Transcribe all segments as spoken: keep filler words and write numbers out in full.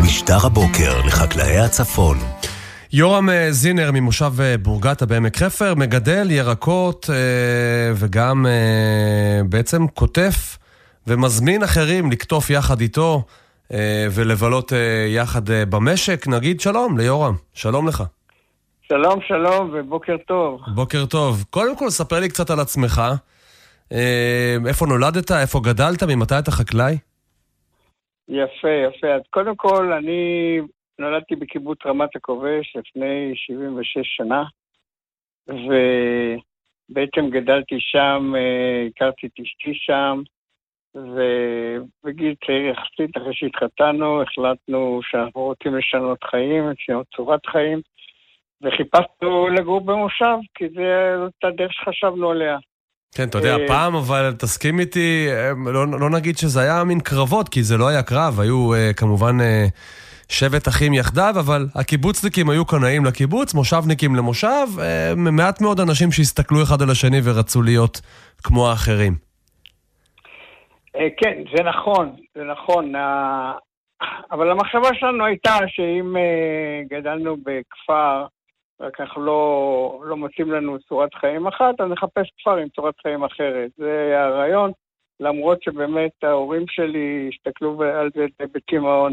משדר הבוקר לחקלאי הצפון. יורם זינר ממושב בורגתה בעמק חפר מגדל ירקות וגם בעצם כותף ומזמין אחרים לקטוף יחד איתו ולבלות יחד במשק. נגיד שלום ליורם. שלום לך. שלום, שלום ובוקר טוב. בוקר טוב. קודם כל ספר לי קצת על עצמך. איפה נולדת? איפה גדלת? ממתי אתה חקלאי? יפה, יפה. אז קודם כל אני נולדתי בקיבוץ רמת הכובש לפני שבעים ושש שנה, ובעצם גדלתי שם, הכרתי את אשתי שם, ובגיל צעיר יחסית, אחרי שהתחתנו, החלטנו שאנחנו רוצים לשנות חיים, לשנות צורת חיים, וחיפשנו לגור במושב, כי זאת הדרך שחשבנו עליה. כן, אתה יודע, פעם, אבל תסכים איתי, לא, לא נגיד שזה היה מין קרבות, כי זה לא היה קרב, היו כמובן שבט אחים יחדיו, אבל הקיבוצניקים היו קנאים לקיבוץ, מושבניקים למושב, מעט מאוד אנשים שהסתכלו אחד על השני ורצו להיות כמו האחרים. כן, זה נכון, זה נכון, אבל המחשבה שלנו הייתה שאם גדלנו בכפר, רק אנחנו לא, לא מוצאים לנו צורת חיים אחת, אז נחפש כפר עם צורת חיים אחרת. זה היה הרעיון, למרות שבאמת ההורים שלי הסתכלו על זה בתימהון.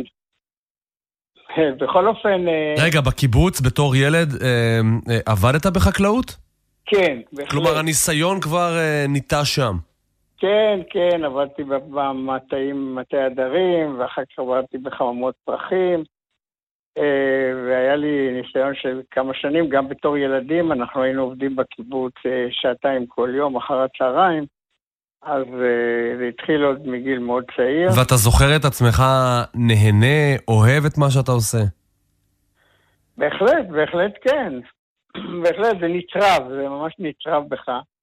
בכל אופן... רגע, בקיבוץ בתור ילד עבדת בחקלאות? כן, בהחלט. כלומר, הניסיון כבר ניטע שם. כן, כן, עבדתי במטעים, מטעי הדרים, ואחר כך עבדתי בחממות פרחים. והיה לי ניסיון של כמה שנים, גם בתור ילדים, אנחנו היינו עובדים בקיבוץ שעתיים כל יום, אחר הצהריים, אז זה התחיל עוד מגיל מאוד צעיר. ואתה זוכר את עצמך נהנה, אוהב את מה שאתה עושה? בהחלט, בהחלט כן. בהחלט, זה נצרב, זה ממש נצרב בך.